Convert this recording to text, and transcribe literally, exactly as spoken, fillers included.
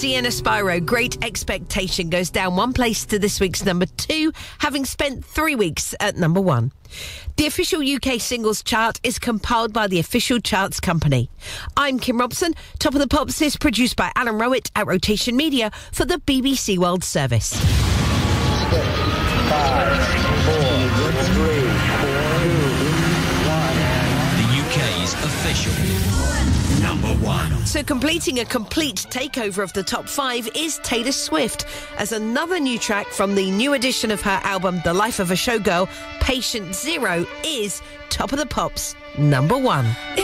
Sienna Spyro, Great Expectation, goes down one place to this week's number two, having spent three weeks at number one. The official U K singles chart is compiled by the Official Charts Company. I'm Kim Robson. Top of the Pops is produced by Alan Rowett at Rotation Media for the B B C World Service. Six, five, four, three, two, one. The U K's official number one. So completing a complete takeover of the top five is Taylor Swift, as another new track from the new edition of her album The Life of a Showgirl, Patient Zero, is Top of the Pops number one.